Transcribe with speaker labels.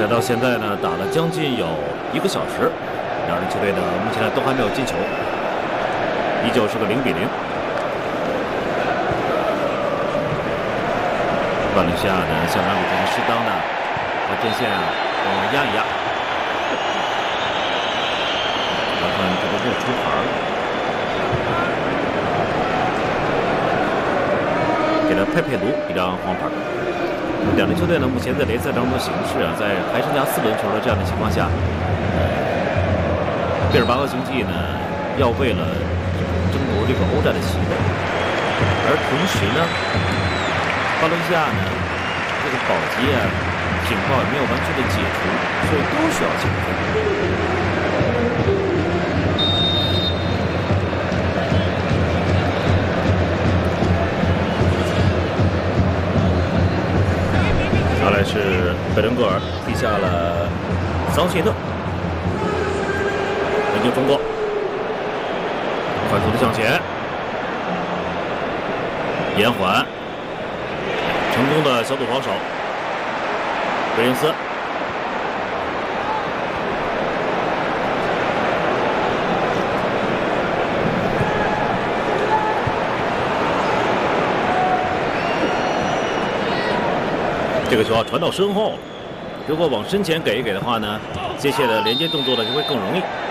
Speaker 1: 赛到现在呢，打了将近有1个小时，两支球队呢目前都还没有进球，依旧是个0比0。瓦伦西亚呢，下半场比赛适当的把阵线压一压，来看这个没有出牌，给了佩卢一张黄牌。两支球队呢，目前在联赛当中的形势啊，在还剩下4轮球的这样的情况下，贝尔巴鄂竞技呢，要为了争夺这个欧战的席位，而同时呢，巴伦西亚呢，这个保级啊警报也没有完全的解除，所以都需要抢分。下来是贝伦格尔踢下了桑切特，人球通过，快速的向前，延缓，成功的小组防守，威廉斯。这个球要传到身后了，如果往身前给一给的话呢，接下来的连接动作呢就会更容易。